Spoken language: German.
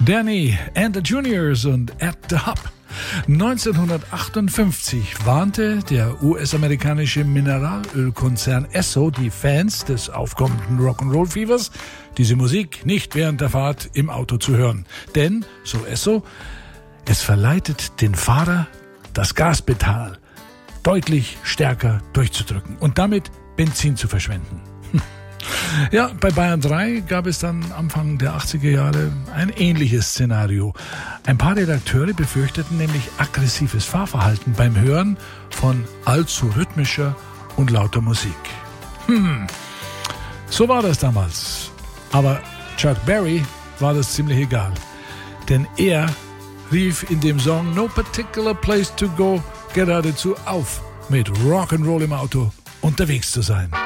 Danny and the Juniors und At the Hub. 1958 warnte der US-amerikanische Mineralölkonzern Esso die Fans des aufkommenden Rock'n'Roll-Fever's, diese Musik nicht während der Fahrt im Auto zu hören. Denn, so Esso, es verleitet den Fahrer, das Gaspedal deutlich stärker durchzudrücken und damit Benzin zu verschwenden. Ja, bei Bayern 3 gab es dann Anfang der 80er Jahre ein ähnliches Szenario. Ein paar Redakteure befürchteten nämlich aggressives Fahrverhalten beim Hören von allzu rhythmischer und lauter Musik. So war das damals. Aber Chuck Berry war das ziemlich egal. Denn er rief in dem Song No Particular Place to Go geradezu auf, mit Rock'n'Roll im Auto unterwegs zu sein.